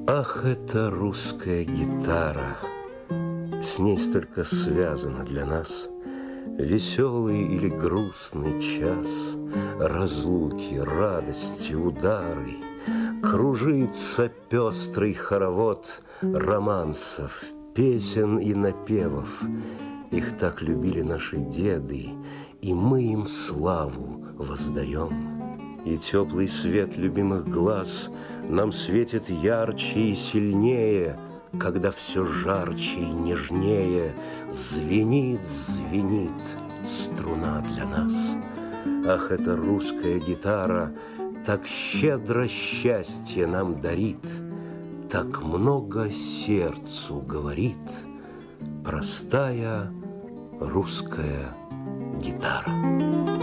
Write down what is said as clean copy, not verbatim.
Ах, это русская гитара! С ней столько связано для нас. Веселый или грустный час, разлуки, радости, удары. Кружится пестрый хоровод романсов, песен и напевов. Их так любили наши деды, и мы им славу воздаем. И теплый свет любимых глаз нам светит ярче и сильнее, когда все жарче и нежнее звенит, звенит струна для нас. Ах, эта русская гитара так щедро счастье нам дарит, так много сердцу говорит простая русская гитара.